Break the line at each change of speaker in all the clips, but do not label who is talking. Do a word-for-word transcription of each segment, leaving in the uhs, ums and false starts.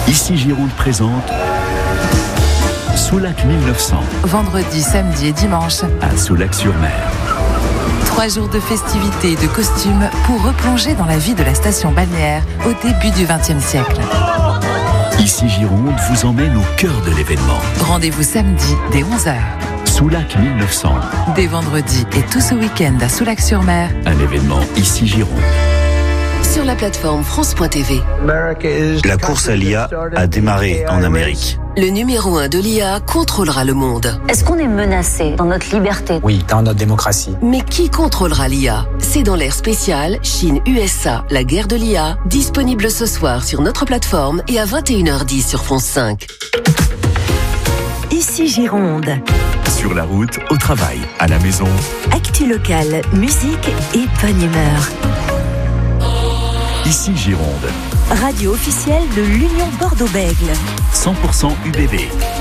Ici Gironde présente Soulac mille neuf cents.
Vendredi, samedi et dimanche
à Soulac-sur-Mer.
Trois jours de festivités et de costumes pour replonger dans la vie de la station balnéaire au début du vingtième siècle.
Ici Gironde vous emmène au cœur de l'événement.
Rendez-vous samedi dès onze heures.
Soulac mille neuf cents.
Dès vendredi et tout ce week-end à Soulac-sur-Mer.
Un événement Ici Gironde.
Sur la plateforme France point T V.
La course à l'I A a démarré en Amérique.
Le numéro un de l'I A contrôlera le monde.
Est-ce qu'on est menacé dans notre liberté ?
Oui, dans notre démocratie.
Mais qui contrôlera l'I A ? C'est dans l'ère spéciale Chine-U S A, la guerre de l'I A, disponible ce soir sur notre plateforme et à vingt et une heures dix sur France cinq.
Ici Gironde.
Sur la route, au travail, à la maison.
Actu locale, musique et bonne humeur.
Ici Gironde.
Radio officielle de l'Union Bordeaux-Bègles.
cent pour cent U B B.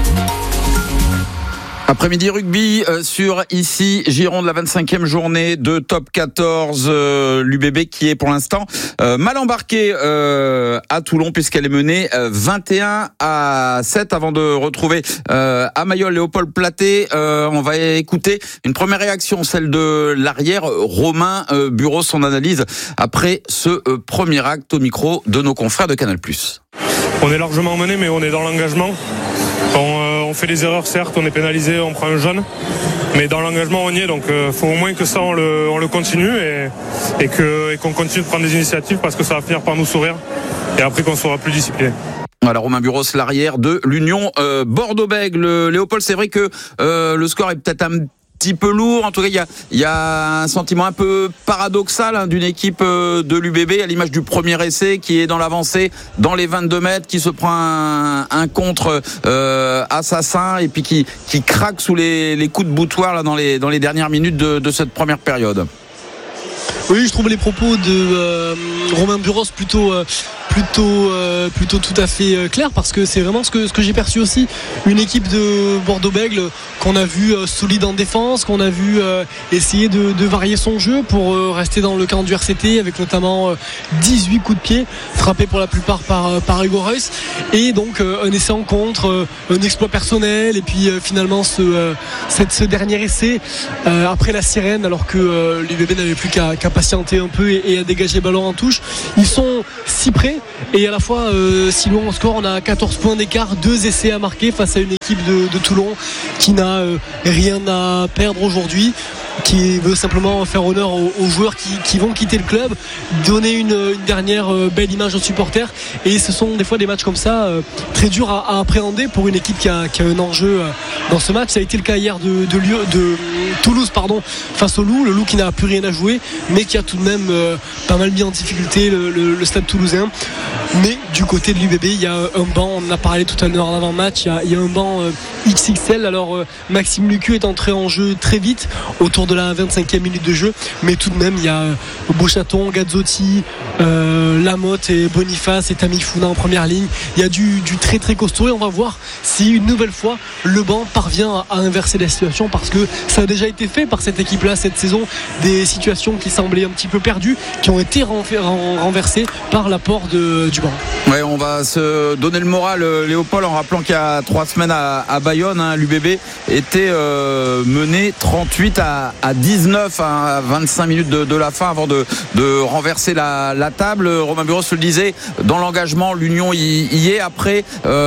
Après-midi rugby euh, sur Ici Gironde, la vingt-cinquième journée de top quatorze, euh, l'U B B qui est pour l'instant euh, mal embarquée euh, à Toulon puisqu'elle est menée euh, vingt et un à sept avant de retrouver euh, à Mayol Léopold Platé. Euh, on va écouter une première réaction, celle de l'arrière Romain euh, Bureau, son analyse après ce euh, premier acte au micro de nos confrères de Canal plus.
On est largement mené mais on est dans l'engagement. On, euh, on fait des erreurs, certes, on est pénalisé, on prend un jaune, mais dans l'engagement on y est, donc il euh, faut au moins que ça on le, on le continue et, et, que, et qu'on continue de prendre des initiatives parce que ça va finir par nous sourire et après qu'on sera plus discipliné.
Voilà, Romain Buros, l'arrière de l'Union euh, Bordeaux-Bègles. Léopold, c'est vrai que euh, le score est peut-être un petit peu lourd. En tout cas, il y a, il y a un sentiment un peu paradoxal hein, d'une équipe euh, de l'U B B à l'image du premier essai qui est dans l'avancée, dans les vingt-deux mètres, qui se prend un, un contre euh, assassin et puis qui, qui craque sous les, les coups de boutoir là, dans, les, dans les dernières minutes de, de cette première période.
Oui, je trouve les propos de euh, Romain Buros plutôt euh, plutôt euh, plutôt tout à fait euh, clairs parce que c'est vraiment ce que ce que j'ai perçu aussi, une équipe de Bordeaux-Bègles qu'on a vu euh, solide en défense, qu'on a vu euh, essayer de, de varier son jeu pour euh, rester dans le camp du R C T avec notamment euh, dix-huit coups de pied frappés pour la plupart par euh, par Hugo Reus et donc euh, un essai en contre, euh, un exploit personnel et puis euh, finalement ce euh, cette, ce dernier essai euh, après la sirène alors que euh, l'U B B n'avait plus qu'à, qu'à patienter un peu et, et à dégager le ballon en touche. Ils sont si près et à la fois euh, si loin au score, on a quatorze points d'écart, deux essais à marquer face à une équipe de, de Toulon qui n'a euh, rien à perdre aujourd'hui, qui veut simplement faire honneur aux, aux joueurs qui, qui vont quitter le club, donner une, une dernière euh, belle image aux supporters et ce sont des fois des matchs comme ça euh, très durs à, à appréhender pour une équipe qui a, qui a un enjeu euh, dans ce match. Ça a été le cas hier de, de, Lieu, de Toulouse pardon, face au Loup, le Loup qui n'a plus rien à jouer mais qui a tout de même euh, pas mal mis en difficulté le, le, le stade toulousain. Mais du côté de l'U B B il y a un banc, on en a parlé tout à l'heure en avant-match, il y a, il y a un banc euh, X X L. Alors euh, Maxime Lucu est entré en jeu très vite autour de la vingt-cinquième minute de jeu, mais tout de même il y a euh, Beauchaton, Gazzotti, euh, Lamotte et Boniface et Tamifuna en première ligne. Il y a du, du très très costaud et on va voir si une nouvelle fois le banc parvient à, à inverser la situation parce que ça a déjà été fait par cette équipe là cette saison, des situations qui semblaient un petit peu perdues qui ont été renversées par l'apport de, du banc.
Ouais, on va se donner le moral Léopold en rappelant qu'il y a trois semaines à, à Bayonne hein, l'U B B était euh, mené trente-huit à dix-neuf à vingt-cinq minutes de, de la fin avant de, de renverser la, la table. Romain Buros le disait, dans l'engagement l'Union y, y est après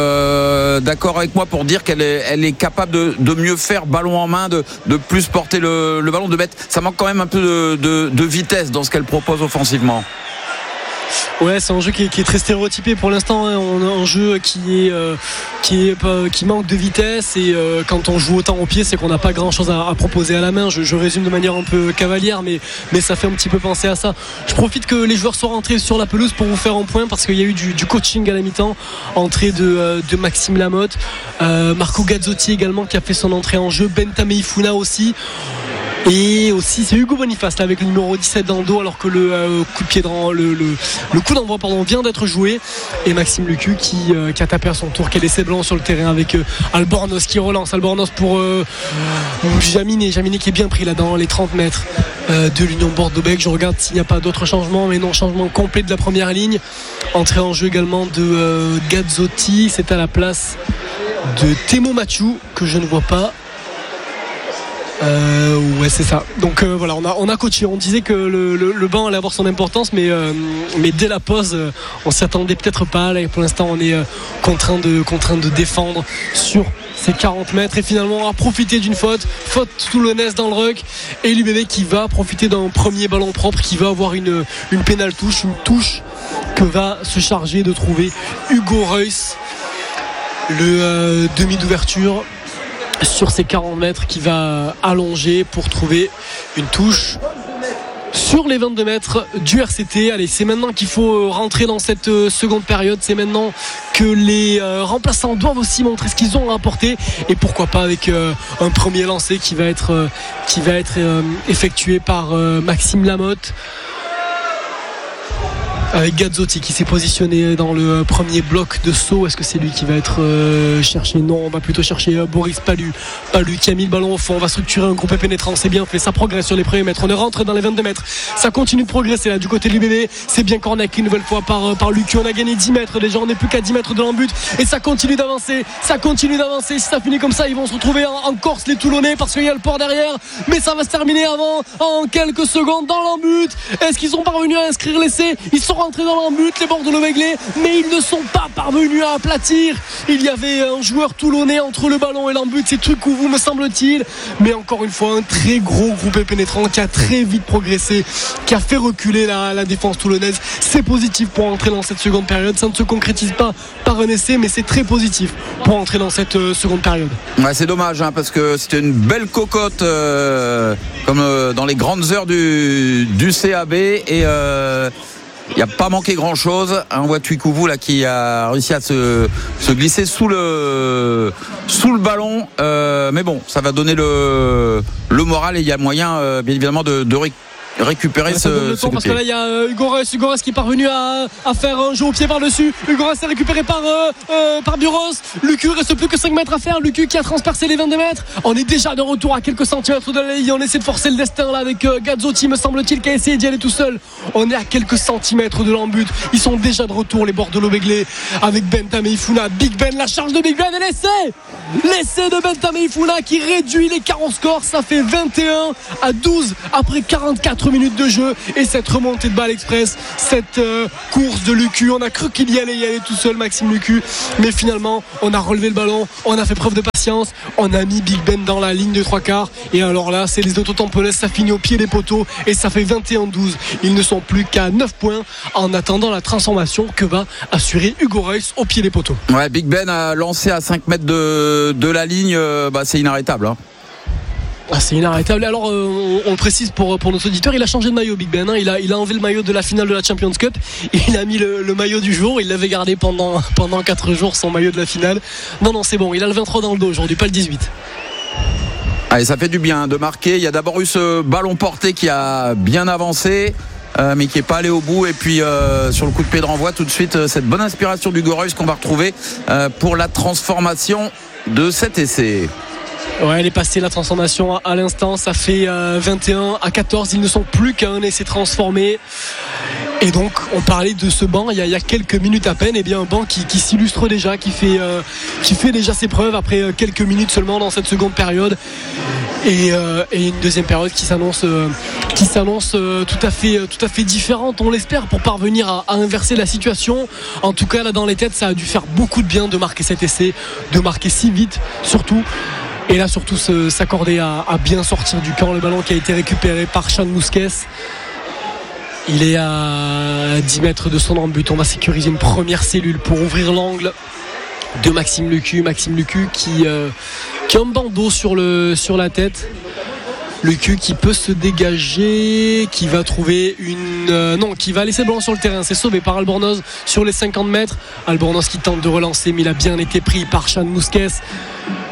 euh, d'accord avec moi pour dire qu'elle est, elle est capable de, de mieux faire ballon en main, de, de plus porter le, le ballon, de mettre, ça manque quand même un peu de, de, de vitesse dans ce qu'elle propose offensivement.
Ouais, c'est un jeu qui est, qui est très stéréotypé pour l'instant. Hein. On a un jeu qui est euh, qui est euh, qui manque de vitesse et euh, quand on joue autant au pied, c'est qu'on n'a pas grand chose à, à proposer à la main. Je, je résume de manière un peu cavalière, mais mais ça fait un petit peu penser à ça. Je profite que les joueurs soient rentrés sur la pelouse pour vous faire un point parce qu'il y a eu du, du coaching à la mi-temps, entrée de euh, de Maxime Lamotte, euh, Marco Gazzotti également qui a fait son entrée en jeu, Ben Tameifuna aussi. Et aussi c'est Hugo Boniface là avec le numéro dix-sept dans le dos, alors que le euh, coup de pied dans le, le, le coup d'envoi pardon vient d'être joué, et Maxime Lucu qui, euh, qui a tapé à son tour, qui a laissé blanc sur le terrain avec euh, Albornoz qui relance. Albornoz pour euh, Jaminet Jaminet qui est bien pris là dans les trente mètres euh, de l'Union Bordeaux-Bègles. Je regarde s'il n'y a pas d'autres changements, mais non, changement complet de la première ligne. Entrée en jeu également de euh, Gazzotti, c'est à la place de Temo Machu que je ne vois pas. Euh, ouais c'est ça. Donc euh, voilà, on a on a coaché. On disait que le, le, le banc allait avoir son importance, mais euh, mais dès la pause, euh, on s'y attendait peut-être pas. Là, pour l'instant, on est euh, contraint de contraint de défendre sur ces quarante mètres, et finalement on a profité d'une faute, faute toulonnaise dans le ruck, et l'U B B qui va profiter d'un premier ballon propre, qui va avoir une une pénale touche, une touche que va se charger de trouver Hugo Reus, le euh, demi d'ouverture sur ces quarante mètres, qui va allonger pour trouver une touche sur les vingt-deux mètres du R C T. Allez, c'est maintenant qu'il faut rentrer dans cette seconde période. C'est maintenant que les euh, remplaçants doivent aussi montrer ce qu'ils ont à apporter, et pourquoi pas avec euh, un premier lancer qui va être euh, qui va être euh, effectué par euh, Maxime Lamotte, avec Gazzotti qui s'est positionné dans le premier bloc de saut. Est-ce que c'est lui qui va être euh, cherché? Non, on va plutôt chercher euh, Boris Palu. Palu qui a mis le ballon au fond. On va structurer un groupe pénétrant. C'est bien fait, ça progresse sur les premiers mètres. On rentre dans les vingt-deux mètres. Ça continue de progresser là du côté de l'U B B. C'est bien cornac une nouvelle fois par, par Lucu. On a gagné dix mètres déjà. On n'est plus qu'à dix mètres de l'embut. Et ça continue d'avancer. Ça continue d'avancer. Si ça finit comme ça, ils vont se retrouver en, en Corse, les Toulonnais, parce qu'il y a le port derrière. Mais ça va se terminer avant, en quelques secondes, dans l'embut. Est-ce qu'ils sont parvenus à inscrire l'essai? Ils sont rentrés dans l'embut, les Bordeaux-Bègles, mais ils ne sont pas parvenus à aplatir. Il y avait un joueur toulonnais entre le ballon et l'embut, c'est Trucouvou me semble-t-il, mais encore une fois un très gros groupe pénétrant qui a très vite progressé, qui a fait reculer la, la défense toulonnaise. C'est positif pour entrer dans cette seconde période. Ça ne se concrétise pas par un essai, mais c'est très positif pour entrer dans cette euh, seconde période.
Ouais, c'est dommage hein, parce que c'était une belle cocotte euh, comme euh, dans les grandes heures du, du C A B, et euh, il n'y a pas manqué grand chose. On voit Tuikouvou là qui a réussi à se, se glisser sous le, sous le ballon. Euh, mais bon, ça va donner le, le moral, et il y a moyen, euh, bien évidemment, de, de récupérer. récupérer ce, ce
parce que là il y a euh, Hugo Reus Hugo Reus qui est parvenu à, à faire un jeu au pied par dessus. Hugo Reus est récupéré par euh, euh, par Buros. Lucu, reste plus que cinq mètres à faire. Lucu qui a transpercé les vingt-deux mètres. On est déjà de retour à quelques centimètres de la ligne. On essaie de forcer le destin là avec euh, Gazzotti me semble-t-il, qui a essayé d'y aller tout seul. On est à quelques centimètres de l'embut. Ils sont déjà de retour, les Bordeaux-Bègles, avec Bentame Ifuna. Big Ben, la charge de Big Ben, et l'essai l'essai de Bentame Ifuna qui réduit l'écart en score. Ça fait vingt et un à douze après quarante-quatre minutes de jeu, et cette remontée de balle express, cette euh, course de Lucu. On a cru qu'il y allait y aller tout seul, Maxime Lucu, mais finalement on a relevé le ballon, on a fait preuve de patience, on a mis Big Ben dans la ligne de trois quarts, et alors là c'est les autotamponneuses, ça finit au pied des poteaux, et ça fait vingt et un douze. Ils ne sont plus qu'à neuf points en attendant la transformation que va assurer Hugo Reus au pied des poteaux.
Ouais, Big Ben a lancé à cinq mètres de, de la ligne, euh, bah, c'est inarrêtable hein.
Ah, c'est inarrêtable. Alors euh, on, on le précise pour, pour nos auditeurs, il a changé de maillot, Big Ben hein. il, a, il a enlevé le maillot de la finale de la Champions Cup, il a mis le, le maillot du jour. Il l'avait gardé pendant, pendant quatre jours, son maillot de la finale. Non non c'est bon, il a le vingt-trois dans le dos aujourd'hui, pas le dix-huit.
Allez, ça fait du bien de marquer. Il y a d'abord eu ce ballon porté qui a bien avancé, euh, mais qui n'est pas allé au bout, et puis euh, sur le coup de pied de renvoi tout de suite euh, cette bonne inspiration du Reus qu'on va retrouver euh, pour la transformation de cet essai.
Ouais, elle est passée la transformation à, à l'instant. Ça fait euh, vingt et un à quatorze. Ils ne sont plus qu'à un essai transformé. Et donc, on parlait de ce banc il y a, il y a quelques minutes à peine. Et bien, un banc qui, qui s'illustre déjà, qui fait, euh, qui fait déjà ses preuves après euh, quelques minutes seulement dans cette seconde période. Et, euh, et une deuxième période qui s'annonce, euh, qui s'annonce euh, tout à fait, euh, tout à fait différente. On l'espère, pour parvenir à, à inverser la situation. En tout cas, là, dans les têtes, ça a dû faire beaucoup de bien de marquer cet essai, de marquer si vite, surtout. Et là surtout se, s'accorder à, à bien sortir du camp. Le ballon qui a été récupéré par Sean Mousquet. Il est à dix mètres de son embut. On va sécuriser une première cellule pour ouvrir l'angle de Maxime Lucu. Maxime Lucu qui, euh, qui a un bandeau sur, le, sur la tête. Lucu qui peut se dégager, qui va trouver une... Euh, non, qui va laisser le ballon sur le terrain. C'est sauvé par Albornoz sur les cinquante mètres. Albornoz qui tente de relancer, mais il a bien été pris par Sean Mousquet.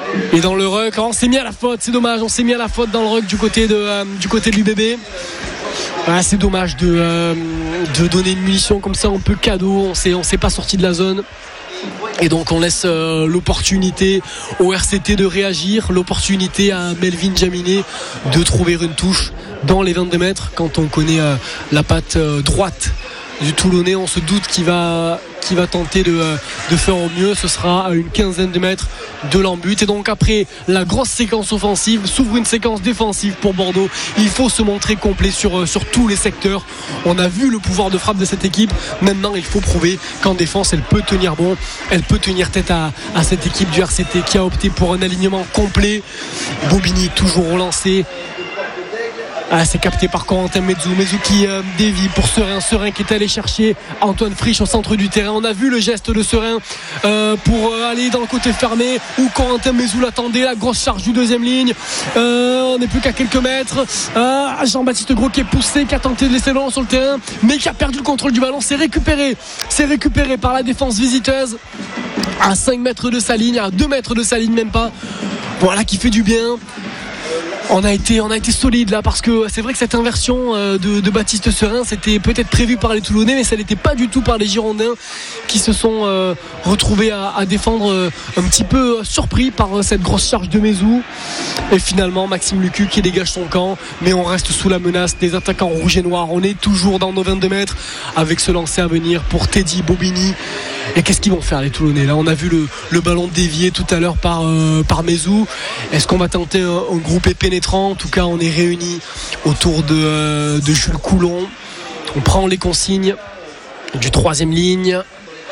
Et dans le ruck, on s'est mis à la faute, c'est dommage, on s'est mis à la faute dans le ruck du côté de, euh, du côté de l'U B B. Ah, c'est dommage de, euh, de donner une munition comme ça un peu cadeau, on s'est, on s'est pas sorti de la zone. Et donc on laisse euh, l'opportunité au R C T de réagir, l'opportunité à Melvin Jaminet de trouver une touche dans les vingt-deux mètres. Quand on connaît euh, la patte euh, droite du Toulonnais, on se doute qu'il va, qu'il va tenter de, euh, de faire au mieux. Ce sera à une quinzaine de mètres de l'embut. Et donc après la grosse séquence offensive, s'ouvre une séquence défensive pour Bordeaux. Il faut se montrer complet sur, sur tous les secteurs. On a vu le pouvoir de frappe de cette équipe. Maintenant il faut prouver qu'en défense elle peut tenir bon, elle peut tenir tête à, à cette équipe du R C T qui a opté pour un alignement complet. Bobigny toujours relancé. Ah, c'est capté par Corentin Mezou. Mezou qui euh, dévie pour Serein. Serein qui est allé chercher Antoine Frisch au centre du terrain. On a vu le geste de Serein euh, pour euh, aller dans le côté fermé où Corentin Mezou l'attendait. La grosse charge du deuxième ligne. Euh, on n'est plus qu'à quelques mètres. Euh, Jean-Baptiste Gros qui est poussé, qui a tenté de laisser le ballon sur le terrain, mais qui a perdu le contrôle du ballon. C'est récupéré. C'est récupéré par la défense visiteuse à cinq mètres de sa ligne, à deux mètres de sa ligne, même pas. Voilà qui fait du bien. On a été, on a été solide là parce que c'est vrai que cette inversion de, de Baptiste Serein c'était peut-être prévu par les Toulonnais, mais ça n'était pas du tout par les Girondins qui se sont euh, retrouvés à, à défendre euh, un petit peu surpris par euh, cette grosse charge de Mezou. Et finalement Maxime Lucu qui dégage son camp, mais on reste sous la menace des attaquants rouges et noirs. On est toujours dans nos vingt-deux mètres avec ce lancer à venir pour Teddy Bobigny. Et qu'est-ce qu'ils vont faire les Toulonnais là? On a vu le, le ballon dévié tout à l'heure par, euh, par Mezou. Est-ce qu'on va tenter un, un groupé pénétrant? En tout cas on est réunis autour de, euh, de Jules Coulon. On prend les consignes du troisième ligne.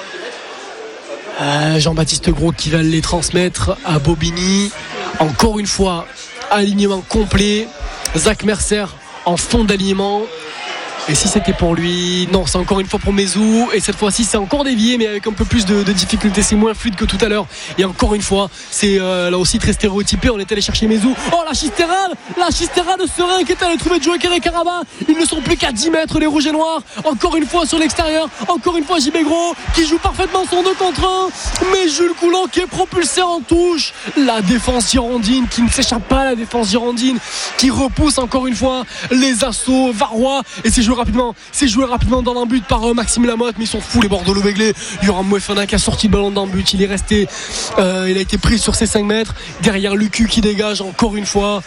euh, Jean-Baptiste Gros qui va les transmettre à Bobigny. Encore une fois alignement complet. Zach Mercer en fond d'alignement. Et si c'était pour lui, non, c'est encore une fois pour Mezou. Et cette fois-ci, c'est encore dévié, mais avec un peu plus de, de difficulté. C'est moins fluide que tout à l'heure. Et encore une fois, c'est euh, là aussi très stéréotypé. On est allé chercher Mezou. Oh, la chistérale, la chistérale de Serein qui est allé trouver Joe Kéré Caraba. Ils ne sont plus qu'à dix mètres, les rouges et noirs. Encore une fois sur l'extérieur. Encore une fois, J B Gros qui joue parfaitement son deux contre un. Mais Jules Coulon qui est propulsé en touche. La défense girondine qui ne s'échappe pas, la défense girondine qui repousse encore une fois les assauts varois. Et c'est joué rapidement, c'est joué rapidement dans l'embut par euh, Maxime Lamotte, mais ils sont fous les Bordeaux-Béglés. Yoram Mouefana qui a sorti le ballon d'embut, il est resté euh, il a été pris sur ses cinq mètres derrière Lucu qui dégage encore une fois.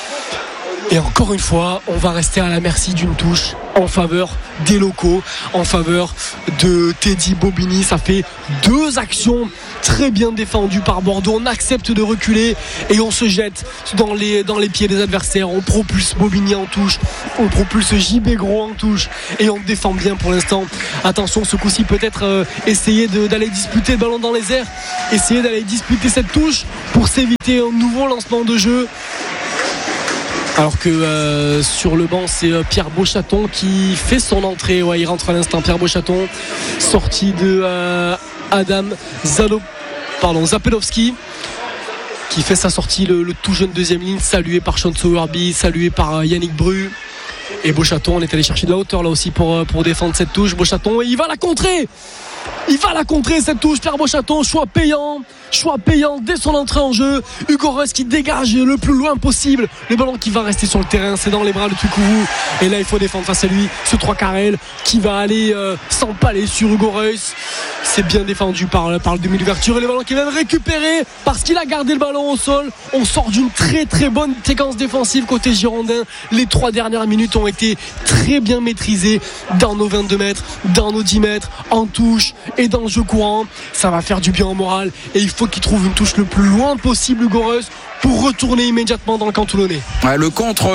Et encore une fois, on va rester à la merci d'une touche en faveur des locaux, en faveur de Teddy Bobigny. Ça fait deux actions très bien défendues par Bordeaux. On accepte de reculer et on se jette dans les, dans les pieds des adversaires. On propulse Bobigny en touche, on propulse J B Gros en touche et on défend bien pour l'instant. Attention, ce coup-ci peut-être euh, essayer de, d'aller disputer le ballon dans les airs, essayer d'aller disputer cette touche pour s'éviter un nouveau lancement de jeu. Alors que euh, sur le banc c'est euh, Pierre Beauchaton qui fait son entrée. Ouais, il rentre à l'instant. Pierre Beauchaton, sorti de euh, Adam Zalo, pardon, Zapelowski, qui fait sa sortie, le, le tout jeune deuxième ligne, salué par Sean Sowerby, salué par euh, Yannick Bru. Et Beauchaton, on est allé chercher de la hauteur là aussi pour, pour défendre cette touche. Beauchaton, et il va la contrer. Il va la contrer cette touche, Pierre Beauchaton. Choix payant, choix payant dès son entrée en jeu. Hugo Reus qui dégage le plus loin possible. Le ballon qui va rester sur le terrain, c'est dans les bras de Tukouvou. Et là il faut défendre face à lui ce trois Carrel qui va aller euh, s'empaler sur Hugo Reus. C'est bien défendu par, par le demi d'ouverture. Et le ballon qui vient de récupérer parce qu'il a gardé le ballon au sol. On sort d'une très très bonne séquence défensive côté girondin. Les trois dernières minutes ont été très bien maîtrisées dans nos vingt-deux mètres, dans nos dix mètres, en touche et dans le jeu courant. Ça va faire du bien au moral et il faut qu'il trouve une touche le plus loin possible, Hugo Reus, pour retourner immédiatement dans le camp toulonnais. Ouais,
le contre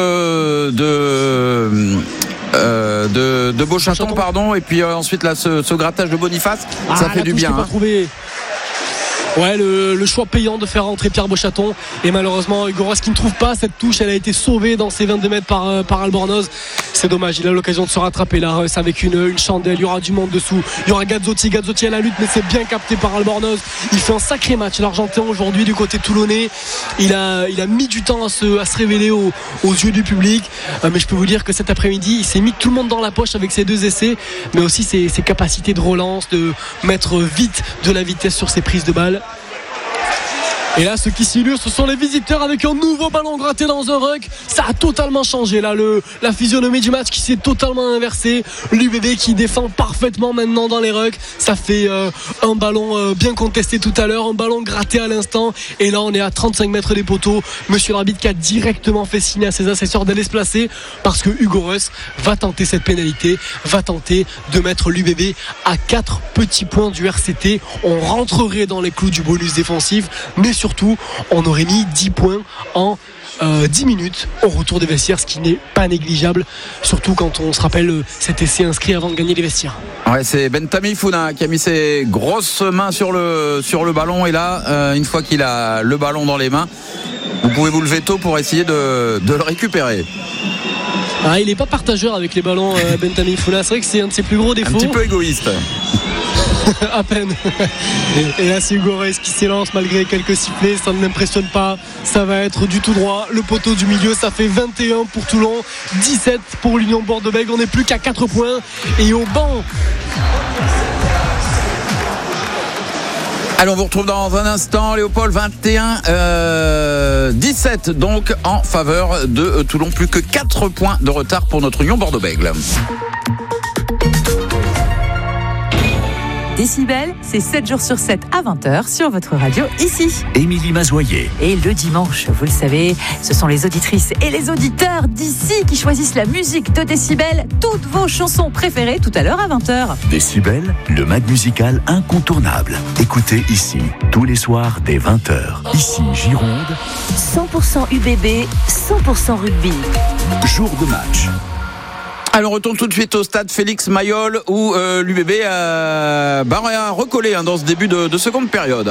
de euh, de, de Beauchaton, pardon, et puis euh, ensuite là ce, ce grattage de Boniface, ah, ça fait du bien. Hein.
Ouais, le, le choix payant de faire rentrer Pierre Beauchaton, et malheureusement Hugo Reus qui ne trouve pas cette touche. Elle a été sauvée dans ses vingt-deux mètres par, par Albornoz. C'est dommage, il a l'occasion de se rattraper là, Reus, avec une, une chandelle. Il y aura du monde dessous, il y aura Gazzotti Gazzotti à la lutte, mais c'est bien capté par Albornoz. Il fait un sacré match l'Argentin aujourd'hui du côté toulonnais. Il a, il a mis du temps à se, à se révéler aux, aux yeux du public, euh, mais je peux vous dire que cet après-midi il s'est mis tout le monde dans la poche avec ses deux essais, mais aussi ses, ses capacités de relance, de mettre vite de la vitesse sur ses prises de balles. Et là, ce qui s'illustre, ce sont les visiteurs avec un nouveau ballon gratté dans un ruck. Ça a totalement changé là, le, la physionomie du match qui s'est totalement inversée. L'U B B qui défend parfaitement maintenant dans les rucks. Ça fait euh, un ballon euh, bien contesté tout à l'heure, un ballon gratté à l'instant. Et là, on est à trente-cinq mètres des poteaux. Monsieur l'arbitre qui a directement fait signer à ses assesseurs d'aller se placer parce que Hugo Russ va tenter cette pénalité, va tenter de mettre l'U B B à quatre petits points du R C T. On rentrerait dans les clous du bonus défensif, mais surtout on aurait mis dix points en euh, dix minutes au retour des vestiaires, ce qui n'est pas négligeable, surtout quand on se rappelle euh, cet essai inscrit avant de gagner les vestiaires.
Ouais, c'est Bentami Founa qui a mis ses grosses mains sur le, sur le ballon, et là euh, une fois qu'il a le ballon dans les mains, vous pouvez vous lever tôt pour essayer de, de le récupérer.
Ah, il n'est pas partageur avec les ballons, euh, Bentami Founa, c'est vrai que c'est un de ses plus gros défauts.
Un petit peu égoïste.
À peine. Et là c'est Hugo Reis qui s'élance malgré quelques sifflets, ça ne l'impressionne pas, ça va être du tout droit, le poteau du milieu, ça fait vingt et un pour Toulon, dix-sept pour l'Union Bordeaux-Bègles, on n'est plus qu'à quatre points. Et au banc,
allez, on vous retrouve dans un instant. Léopold, vingt et un euh, dix-sept donc en faveur de euh, Toulon, plus que quatre points de retard pour notre Union Bordeaux-Bègles.
Décibel, c'est sept jours sur sept à vingt heures sur votre radio ici.
Émilie Mazoyer.
Et le dimanche, vous le savez, ce sont les auditrices et les auditeurs d'ici qui choisissent la musique de Décibel, toutes vos chansons préférées tout à l'heure à vingt heures.
Décibel, le mag musical incontournable. Écoutez ici, tous les soirs dès vingt heures. Ici, Gironde.
cent pour cent U B B, cent pour cent rugby.
Jour de match.
Alors on retourne tout de suite au stade Félix Mayol où euh, l'U B B a, bah, a recollé hein, dans ce début de, de seconde période.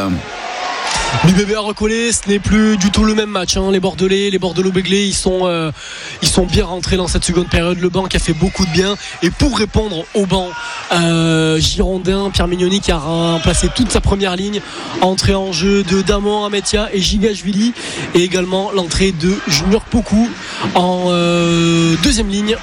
L'U B B a recollé, ce n'est plus du tout le même match hein. Les Bordelais, les Bordelais-Béglés, ils sont, euh, ils sont bien rentrés dans cette seconde période. Le banc qui a fait beaucoup de bien. Et pour répondre au banc euh, girondin, Pierre Mignoni qui a remplacé toute sa première ligne, entrée en jeu de Damon, Ametia et Gigashvili, et également l'entrée de Junior Poku en euh, deuxième ligne.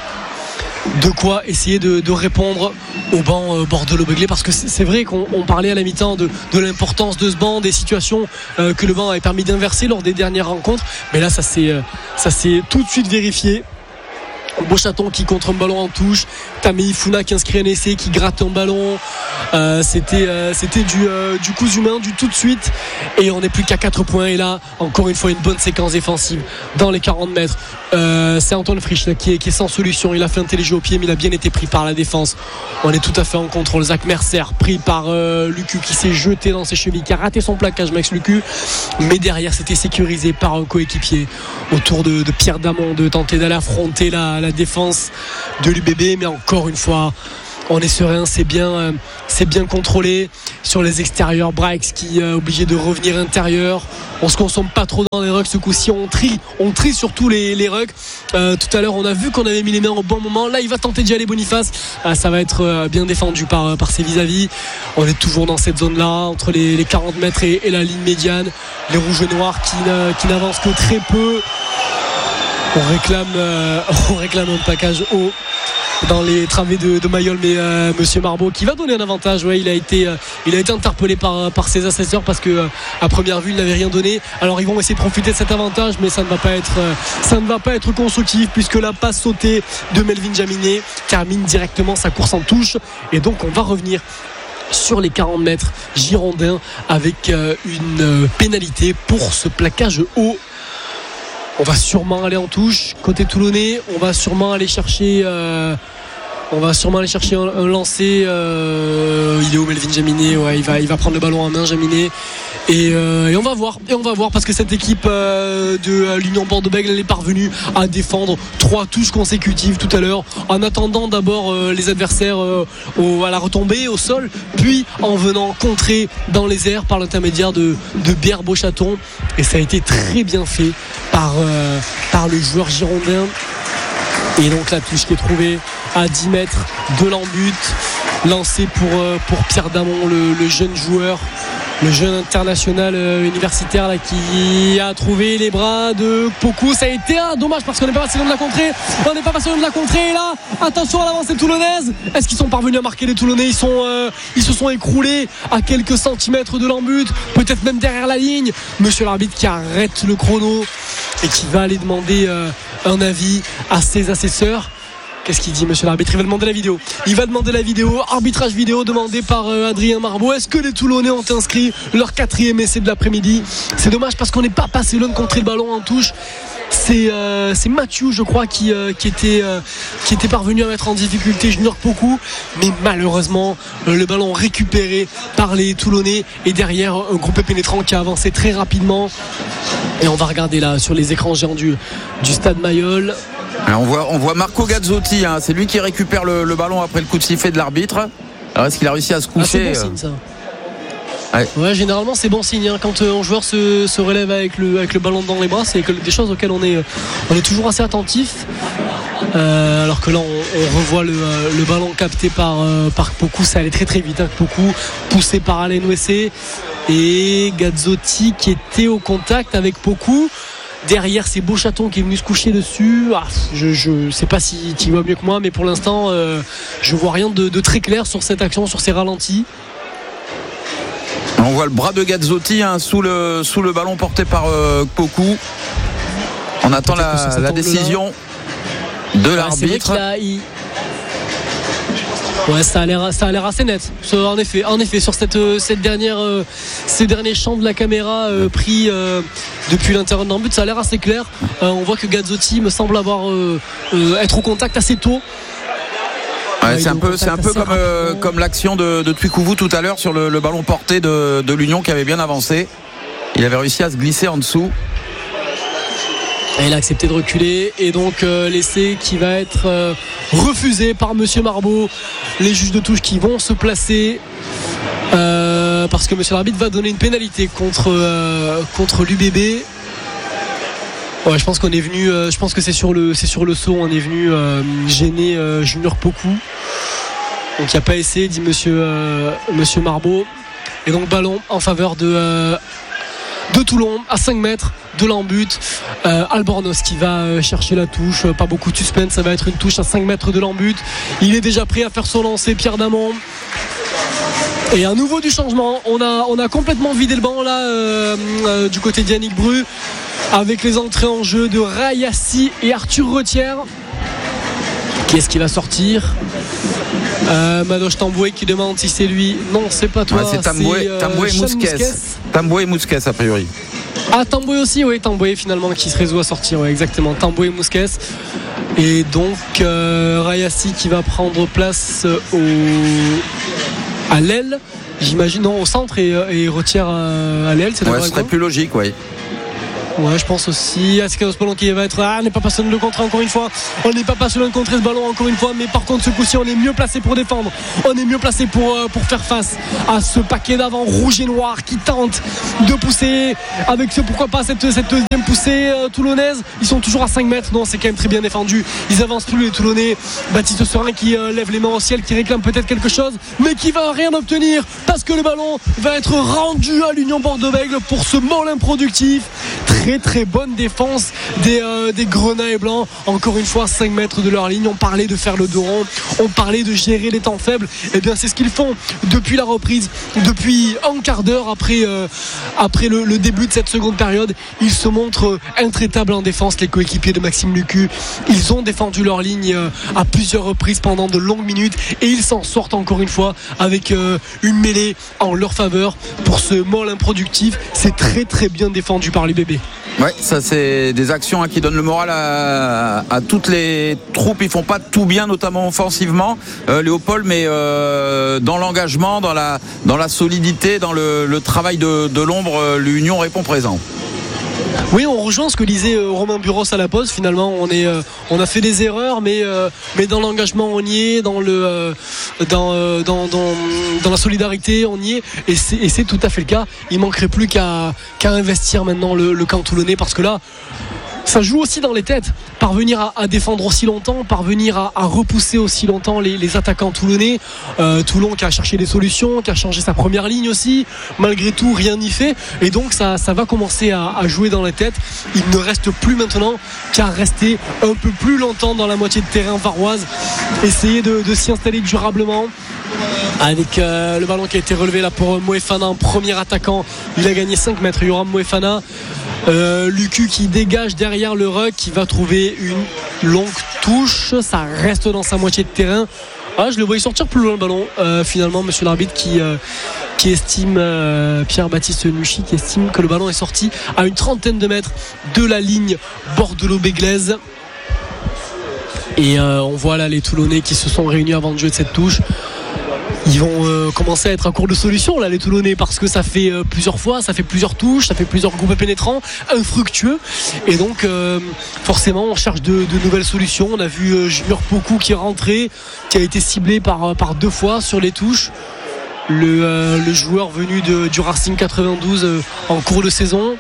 De quoi essayer de, de répondre au banc euh, Bordeaux-Béglé, parce que c'est, c'est vrai qu'on on parlait à la mi-temps de, de l'importance de ce banc, des situations euh, que le banc avait permis d'inverser lors des dernières rencontres, mais là ça s'est, euh, ça s'est tout de suite vérifié. Beauchaton qui contre un ballon en touche, Tamei Founa qui inscrit un essai, qui gratte un ballon, euh, c'était, euh, c'était du, euh, du coup humain, du tout de suite, et on n'est plus qu'à quatre points. Et là encore une fois une bonne séquence défensive dans les quarante mètres. euh, c'est Antoine Frisch là, qui, est, qui est sans solution, il a fait un télégé au pied mais il a bien été pris par la défense. On est tout à fait en contrôle. Zach Mercer pris par euh, Lucu qui s'est jeté dans ses chevilles, qui a raté son plaquage, Max Lucu, mais derrière c'était sécurisé par un coéquipier autour de, de Pierre Damon de tenter d'aller affronter la, la défense de l'U B B. Mais encore une fois on est serein, c'est bien, euh, c'est bien contrôlé sur les extérieurs. Brax qui est euh, obligé de revenir intérieur. On se consomme pas trop dans les rucks ce coup-ci, on trie, on trie surtout les, les rucks. Euh, tout à l'heure on a vu qu'on avait mis les mains au bon moment. Là il va tenter d'y aller Boniface. Ah, ça va être euh, bien défendu par, par ses vis-à-vis. On est toujours dans cette zone là entre les, les quarante mètres et, et la ligne médiane. Les rouges et noirs qui, n'a, qui n'avancent que très peu. On réclame, euh, on réclame un plaquage haut dans les travées de, de Mayol, mais euh, Monsieur Marbeau qui va donner un avantage. Ouais, il a été, euh, il a été interpellé par, par ses assesseurs parce que euh, à première vue il n'avait rien donné. Alors ils vont essayer de profiter de cet avantage, mais ça ne va pas être, euh, ça ne va pas être constructif puisque la passe sautée de Melvin Jaminet termine directement sa course en touche, et donc on va revenir sur les quarante mètres girondins avec euh, une euh, pénalité pour ce plaquage haut. On va sûrement aller en touche côté toulonnais. On va sûrement aller chercher euh, On va sûrement aller chercher un, un lancer. Euh, il est où Melvin Jaminet? Ouais, il va, il va prendre le ballon en main, Jaminet. Et, euh, et on va voir. Et on va voir parce que cette équipe euh, de euh, l'Union Bordeaux-Bègles, elle est parvenue à défendre trois touches consécutives tout à l'heure, en attendant d'abord euh, les adversaires euh, au, à la retombée au sol, puis en venant contrer dans les airs par l'intermédiaire de, de Pierre Beauchaton. Et ça a été très bien fait par, euh, par le joueur girondin. Et donc la touche qui est trouvée à dix mètres de l'embut, lancée pour, pour Pierre Damon, le, le jeune joueur le jeune international euh, universitaire là, qui a trouvé les bras de Poku. Ça a été un dommage parce qu'on n'est pas passé loin de la contrée. On n'est pas passé loin de la contrée. Et là, attention à l'avancée toulonnaise. Est-ce qu'ils sont parvenus à marquer les Toulonnais? Ils, sont, euh, ils se sont écroulés à quelques centimètres de l'embut, peut-être même derrière la ligne. Monsieur l'arbitre qui arrête le chrono et qui va aller demander euh, un avis à ses assesseurs. Qu'est-ce qu'il dit, monsieur l'arbitre? Il va demander la vidéo. Il va demander la vidéo. Arbitrage vidéo demandé par euh, Adrien Marbeau. Est-ce que les Toulonnais ont inscrit leur quatrième essai de l'après-midi? C'est dommage parce qu'on n'est pas passé loin de contrer le ballon en touche. C'est, euh, c'est Mathieu, je crois, qui, euh, qui, était, euh, qui était parvenu à mettre en difficulté Junior Poku. Mais malheureusement, euh, le ballon récupéré par les Toulonnais. Et derrière, un groupe pénétrant qui a avancé très rapidement. Et on va regarder là sur les écrans géants du, du stade Mayol.
Alors on voit, on voit Marco Gazzotti, hein, c'est lui qui récupère le, le ballon après le coup de sifflet de l'arbitre. Alors est-ce qu'il a réussi à se coucher?
Ah, c'est bon signe, ça. Ouais. ouais, généralement c'est bon signe hein. Quand euh, un joueur se, se relève avec le, avec le ballon dans les bras, c'est que, des choses auxquelles on est, on est toujours assez attentif. Euh, alors que là on, on revoit le, le ballon capté par, euh, par Poku, ça allait très très vite hein. Poku poussé par Alain Wessé et Gazzotti qui était au contact avec Poku. Derrière, c'est Beauchaton qui est venu se coucher dessus. Ah, je ne sais pas si tu vois mieux que moi, mais pour l'instant, euh, je vois rien de, de très clair sur cette action, sur ces ralentis.
On voit le bras de Gazzotti hein, sous, le, sous le ballon porté par euh, Poku. On attend la, la décision de ouais, l'arbitre.
Il... Ouais, ça a l'air, ça a l'air assez net. En effet, en effet, sur cette, cette dernière, euh, ces derniers champs de la caméra euh, pris euh, depuis l'intérieur de l'embut, ça a l'air assez clair. Euh, on voit que Gazzotti me semble avoir euh, euh, être au contact assez tôt.
Ouais, ouais, c'est, un peu, c'est un peu comme, euh, comme l'action de, de Twikouvou tout à l'heure sur le, le ballon porté de, de l'Union qui avait bien avancé. Il avait réussi à se glisser en dessous.
Et il a accepté de reculer et donc euh, l'essai qui va être euh, refusé par monsieur Marbeau. Les juges de touche qui vont se placer euh, parce que monsieur l'arbitre va donner une pénalité contre, euh, contre l'U B B. Ouais, je pense qu'on est venu, euh, je pense que c'est sur le, c'est sur le saut, on est venu euh, gêner euh, Junior Poku. Donc il n'y a pas essai, dit monsieur, euh, monsieur Marbeau. Et donc ballon en faveur de, euh, de Toulon à cinq mètres de l'embut. euh, Albornoz qui va euh, chercher la touche, pas beaucoup de suspense, ça va être une touche à cinq mètres de l'embut. Il est déjà prêt à faire son lancer, Pierre Damon. Et à nouveau du changement, on a, on a complètement vidé le banc là euh, euh, du côté d'Yannick Bru avec les entrées en jeu de Rayassi et Arthur Retière. Qui est-ce qui va sortir? Euh, Madoche Tamboué qui demande si c'est lui. Non, c'est pas toi.
Ouais, c'est Tamboué,
c'est, euh,
Tamboué et Mousquet. Tamboué et Mousquet a priori.
Ah, Tamboué aussi, oui, Tamboué finalement qui se résout à sortir, ouais, exactement. Tamboué et Mousquet. Et donc euh, Rayassi qui va prendre place au, à l'aile, j'imagine, non, au centre et, et Retière à, à l'aile. C'est
ouais, ce serait plus logique, oui.
Ouais, je pense aussi. Est-ce que ce ballon qui va être. Ah, on n'est pas passé loin de le contrer encore une fois. On n'est pas passé loin de contrer ce ballon encore une fois. Mais par contre, ce coup-ci, on est mieux placé pour défendre. On est mieux placé pour, euh, pour faire face à ce paquet d'avant rouge et noir qui tente de pousser. Avec ce, pourquoi pas cette, cette deuxième poussée euh, toulonnaise. Ils sont toujours à cinq mètres. Non, c'est quand même très bien défendu. Ils avancent plus, les Toulonnais. Baptiste Serin qui euh, lève les mains au ciel, qui réclame peut-être quelque chose, mais qui va rien obtenir parce que le ballon va être rendu à l'Union Bordeaux-Bègles pour ce môle improductif. Très très bonne défense des, euh, des Grenats blancs. Encore une fois, cinq mètres de leur ligne. On parlait de faire le dos rond, on parlait de gérer les temps faibles. Et bien c'est ce qu'ils font depuis la reprise, depuis un quart d'heure après, euh, après le, le début de cette seconde période. Ils se montrent intraitables en défense, les coéquipiers de Maxime Lucu. Ils ont défendu leur ligne euh, à plusieurs reprises pendant de longues minutes et ils s'en sortent encore une fois avec euh, une mêlée en leur faveur pour ce môle improductif. C'est très très bien défendu par l'U B B.
Ouais, ça c'est des actions hein, qui donnent le moral à, à toutes les troupes. Ils font pas tout bien, notamment offensivement, euh, Léopold, mais euh, dans l'engagement, dans la dans la solidité, dans le, le travail de, de l'ombre, l'Union répond présent.
Oui, on rejoint ce que disait euh, Romain Buros à la pause. Finalement, on est, euh, on a fait des erreurs, mais euh, mais dans l'engagement, on y est, dans le, euh, dans, euh, dans dans dans la solidarité, on y est, et c'est, et c'est tout à fait le cas. Il manquerait plus qu'à qu'à investir maintenant le, le camp toulonnais, parce que là, ça joue aussi dans les têtes. Parvenir à, à défendre aussi longtemps, parvenir à, à repousser aussi longtemps les, les attaquants toulonnais. Euh, Toulon qui a cherché des solutions, qui a changé sa première ligne aussi. Malgré tout, rien n'y fait. Et donc ça, ça va commencer à, à jouer dans les têtes. Il ne reste plus maintenant qu'à rester un peu plus longtemps dans la moitié de terrain varoise. Essayer de, de s'y installer durablement. Avec euh, le ballon qui a été relevé là pour Moefana en premier attaquant. Il a gagné cinq mètres, Yoram Moefana. Euh, Lucu qui dégage derrière le ruck, qui va trouver une longue touche. Ça reste dans sa moitié de terrain. Ah, je le voyais sortir plus loin le ballon. Euh, finalement, monsieur l'arbitre qui, euh, qui estime, euh, Pierre-Baptiste Nuchy, qui estime que le ballon est sorti à une trentaine de mètres de la ligne bordeaux-béglaise. Et euh, on voit là les Toulonnais qui se sont réunis avant de jouer de cette touche. Ils vont euh, commencer à être à court de solutions là les Toulonnais, parce que ça fait euh, plusieurs fois, ça fait plusieurs touches, ça fait plusieurs groupes pénétrants, infructueux, et donc euh, forcément on cherche de, de nouvelles solutions. On a vu euh, Junior Poku qui est rentré, qui a été ciblé par, par deux fois sur les touches. Le, euh, le joueur venu de, du Racing quatre-vingt-douze euh, en cours de saison.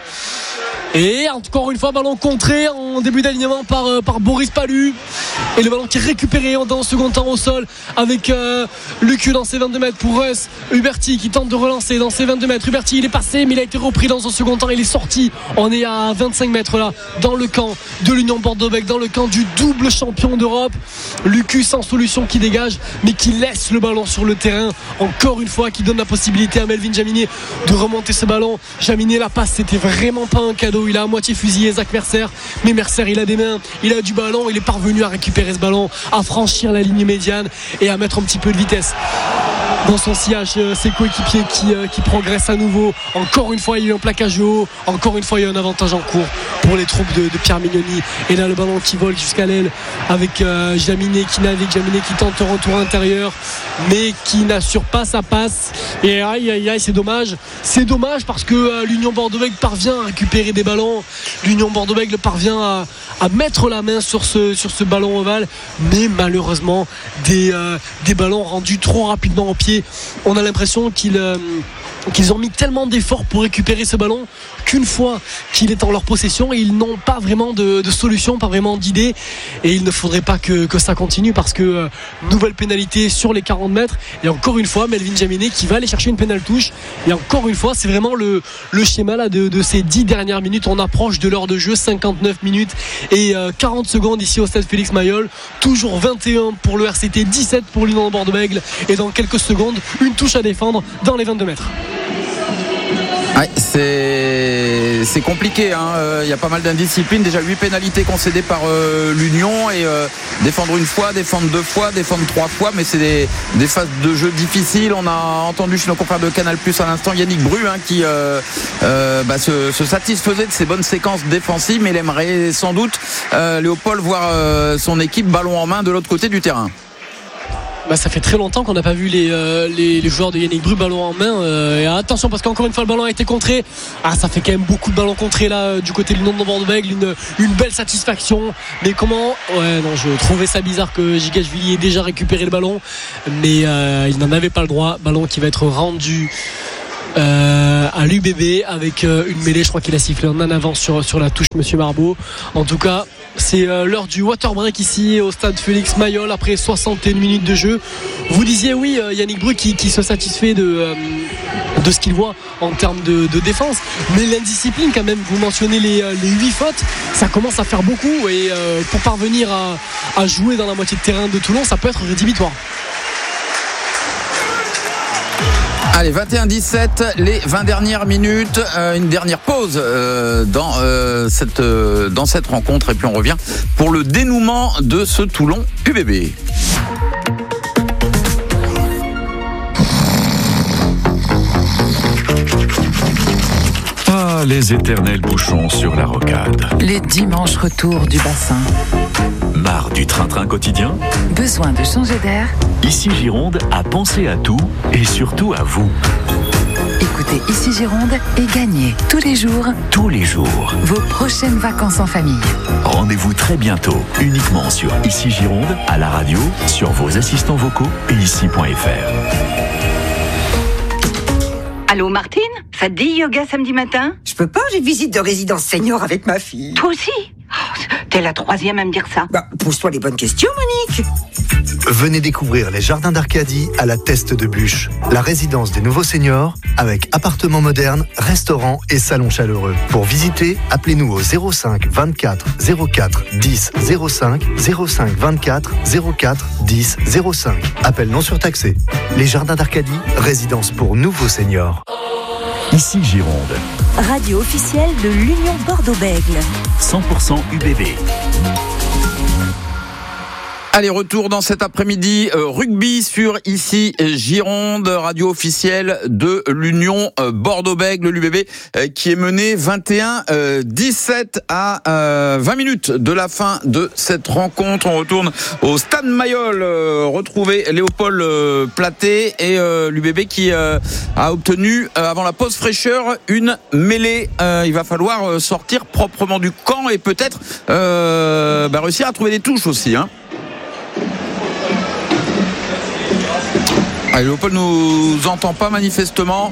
Et encore une fois, ballon contré en début d'alignement par, euh, par Boris Palu. Et le ballon qui est récupéré dans le second temps au sol avec euh, Lucu dans ses vingt-deux mètres pour Russ. Huberti qui tente de relancer dans ses vingt-deux mètres. Huberti, il est passé, mais il a été repris dans un second temps. Il est sorti. On est à vingt-cinq mètres là, dans le camp de l'Union Bordeaux-Bègles, dans le camp du double champion d'Europe. Lucu sans solution qui dégage, mais qui laisse le ballon sur le terrain. Encore une fois, qui donne la possibilité à Melvin Jaminet de remonter ce ballon. Jaminet, la passe, c'était vraiment pas un cadeau. Il a à moitié fusillé Zach Mercer, mais Mercer il a des mains, il a du ballon, il est parvenu à récupérer ce ballon, à franchir la ligne médiane et à mettre un petit peu de vitesse dans son sillage. Ses coéquipiers qui, euh, qui progressent à nouveau. Encore une fois il y a eu un plaquage haut, encore une fois il y a un avantage en cours pour les troupes de, de Pierre Mignoni. Et là le ballon qui vole jusqu'à l'aile avec euh, Jaminet qui navigue, Jaminet qui tente un retour intérieur mais qui n'assure pas sa passe. Et aïe aïe aïe, c'est dommage, c'est dommage parce que euh, l'Union Bordeaux-Bègles parvient à récupérer des ballons. L'Union Bordeaux-Bègles parvient à, à mettre la main sur ce, sur ce ballon ovale, mais malheureusement des, euh, des ballons rendus trop rapidement au pied. On a l'impression qu'ils, euh, qu'ils ont mis tellement d'efforts pour récupérer ce ballon qu'une fois qu'il est en leur possession, ils n'ont pas vraiment de, de solution, pas vraiment d'idée, et il ne faudrait pas que, que ça continue parce que euh, nouvelle pénalité sur les quarante mètres. Et encore une fois Melvin Jaminet qui va aller chercher une pénale touche. Et encore une fois c'est vraiment le, le schéma là de, de ces dix dernières minutes. On approche de l'heure de jeu, cinquante-neuf minutes et euh, quarante secondes ici au stade Félix Mayol. Toujours vingt et un pour le R C T, dix-sept pour l'Union Bordeaux-Bègles, et dans quelques secondes une touche à défendre dans les vingt-deux mètres.
Ouais, c'est, c'est compliqué, hein. Euh, y a pas mal d'indiscipline. Déjà huit pénalités concédées par euh, l'Union, et euh, défendre une fois, défendre deux fois, défendre trois fois, mais c'est des, des phases de jeu difficiles. On a entendu chez nos confrères de Canal Plus à l'instant Yannick Bru, hein, qui euh, euh, bah, se, se satisfaisait de ses bonnes séquences défensives, mais il aimerait sans doute euh, Léopold voir euh, son équipe ballon en main de l'autre côté du terrain.
Bah, ça fait très longtemps qu'on n'a pas vu les, euh, les, les joueurs de Yannick Bru ballon en main, euh, et attention parce qu'encore une fois le ballon a été contré. Ah, ça fait quand même beaucoup de ballons contrés là du côté de l'Union de Bordeaux-Bègles. Une, une belle satisfaction, mais comment, ouais non, je trouvais ça bizarre que Gigashvili ait déjà récupéré le ballon, mais euh, il n'en avait pas le droit. Ballon qui va être rendu Euh, à l'U B B avec euh, une mêlée. Je crois qu'il a sifflé en avant sur, sur la touche monsieur Marbeau. En tout cas c'est euh, l'heure du water break ici au stade Félix Mayol après soixante et une minutes de jeu. Vous disiez oui, euh, Yannick Bru qui, qui se satisfait de, euh, de ce qu'il voit en termes de, de défense, mais l'indiscipline quand même. Vous mentionnez les, les huit fautes, ça commence à faire beaucoup, et euh, pour parvenir à, à jouer dans la moitié de terrain de Toulon, ça peut être rédhibitoire.
Allez, vingt et un dix-sept, les vingt dernières minutes, euh, une dernière pause euh, dans, euh, cette, euh, dans cette rencontre, et puis on revient pour le dénouement de ce Toulon U B B.
Ah, les éternels bouchons sur la rocade.
Les dimanches retour du bassin.
Marre du train-train quotidien?
Besoin de changer d'air?
Ici Gironde a pensé à tout et surtout à vous.
Écoutez Ici Gironde et gagnez tous les jours,
tous les jours,
vos prochaines vacances en famille.
Rendez-vous très bientôt, uniquement sur Ici Gironde, à la radio, sur vos assistants vocaux et ici point f r.
Allô Martine, ça te dit yoga samedi matin?
Je peux pas, j'ai visite de résidence senior avec ma fille.
Toi aussi? Oh, t'es la troisième à me dire ça.
Bah, pose-toi les bonnes questions, Monique.
Venez découvrir les jardins d'Arcadie à la Teste de Bûche, la résidence des nouveaux seniors avec appartements modernes, restaurants et salons chaleureux. Pour visiter, appelez-nous au zéro cinq vingt-quatre zéro quatre dix zéro cinq zéro cinq vingt-quatre zéro quatre dix zéro cinq. Appel non surtaxé. Les jardins d'Arcadie, résidence pour nouveaux seniors.
Ici Gironde.
Radio officielle de l'Union Bordeaux-Bègles.
cent pour cent U B B.
Allez, retour dans cet après-midi euh, rugby sur Ici Gironde, radio officielle de l'Union euh, Bordeaux-Bègles, l'U B B, euh, qui est menée vingt et un dix-sept à euh, vingt minutes de la fin de cette rencontre. On retourne au Stade Mayol, euh, retrouver Léopold euh, Platé et euh, l'U B B qui euh, a obtenu, euh, avant la pause fraîcheur, une mêlée. Euh, il va falloir euh, sortir proprement du camp et peut-être euh, bah, réussir à trouver des touches aussi, hein. Ah, Léopold nous entend pas manifestement.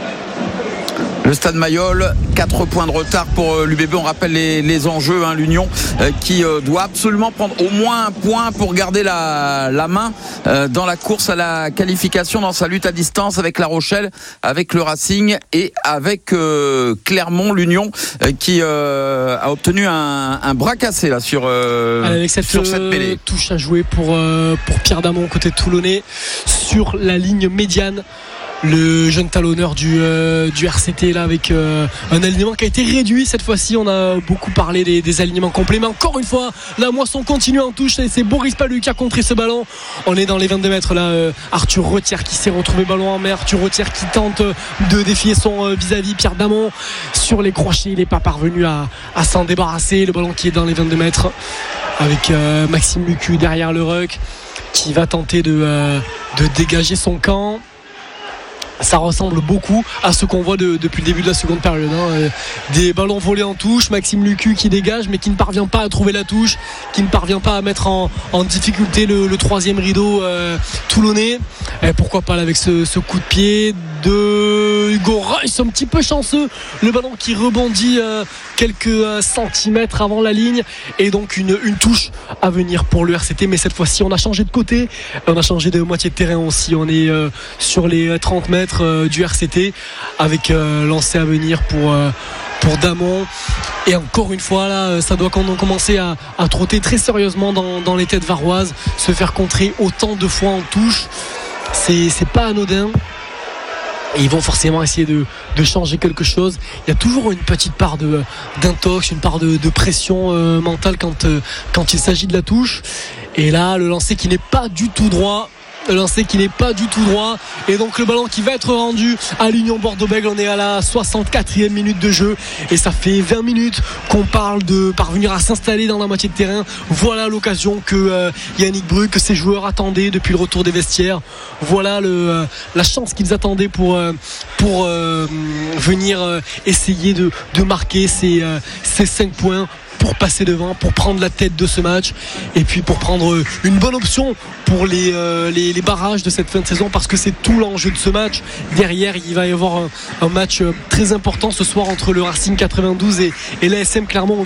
Le Stade Mayol, quatre points de retard pour l'U B B. On rappelle les, les enjeux, hein, l'Union euh, qui euh, doit absolument prendre au moins un point pour garder la, la main euh, dans la course à la qualification, dans sa lutte à distance avec La Rochelle, avec le Racing et avec euh, Clermont. L'Union euh, qui euh, a obtenu un, un bras cassé là sur, euh,
avec cette,
sur cette mêlée.
Euh, touche à jouer pour, euh, pour Pierre Damon côté toulonnais sur la ligne médiane. Le jeune talonneur du, euh, du R C T là avec euh, un alignement qui a été réduit cette fois-ci. On a beaucoup parlé des, des alignements complets, mais encore une fois la moisson continue en touche et c'est Boris Palu qui a contré ce ballon. On est dans les vingt-deux mètres là. euh, Arthur Retière qui s'est retrouvé ballon en mer. Arthur Retière qui tente de défier son euh, vis-à-vis Pierre Damon sur les crochets. Il n'est pas parvenu à, à s'en débarrasser. Le ballon qui est dans les vingt-deux mètres avec euh, Maxime Lucu derrière le ruck qui va tenter de, euh, de dégager son camp. Ça ressemble beaucoup à ce qu'on voit de, depuis le début de la seconde période, hein. Des ballons volés en touche, Maxime Lucu qui dégage mais qui ne parvient pas à trouver la touche, qui ne parvient pas à mettre en, en difficulté le, le troisième rideau euh, toulonnais. Et pourquoi pas là, avec ce, ce coup de pied de Hugo Reus, un petit peu chanceux, le ballon qui rebondit euh, quelques euh, centimètres avant la ligne et donc une, une touche à venir pour le R C T. Mais cette fois-ci on a changé de côté, on a changé de moitié de terrain aussi. On est euh, sur les trente mètres du R C T avec euh, lancé à venir pour, euh, pour Damon. Et encore une fois là, ça doit commencer à, à trotter très sérieusement dans, dans les têtes varoises. Se faire contrer autant de fois en touche, c'est, c'est pas anodin. Et ils vont forcément essayer de, de changer quelque chose. Il y a toujours une petite part de, d'intox, une part de, de pression euh, mentale quand, euh, quand il s'agit de la touche. Et là le lancer qui n'est pas du tout droit, le lancer qui n'est pas du tout droit et donc le ballon qui va être rendu à l'Union Bordeaux-Bègles. On est à la soixante-quatrième minute de jeu et ça fait vingt minutes qu'on parle de parvenir à s'installer dans la moitié de terrain. Voilà l'occasion que euh, Yannick Bru, que ses joueurs attendaient depuis le retour des vestiaires. Voilà le, euh, la chance qu'ils attendaient pour, euh, pour euh, venir euh, essayer de, de marquer ces, euh, ces cinq points, pour passer devant, pour prendre la tête de ce match et puis pour prendre une bonne option pour les, euh, les, les barrages de cette fin de saison, parce que c'est tout l'enjeu de ce match. Derrière il va y avoir un, un match très important ce soir entre le Racing quatre-vingt-douze et, et l'A S M Clermont.